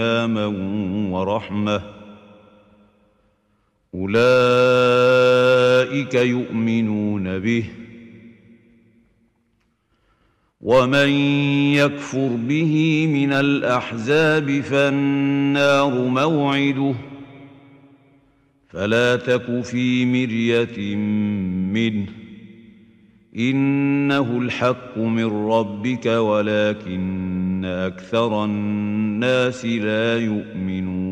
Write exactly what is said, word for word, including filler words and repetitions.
قياما ورحمة أولئك يؤمنون به ومن يكفر به من الأحزاب فالنار موعده فلا تك في مرية منه إنه الحق من ربك ولكن أكثر الناس لا يؤمنون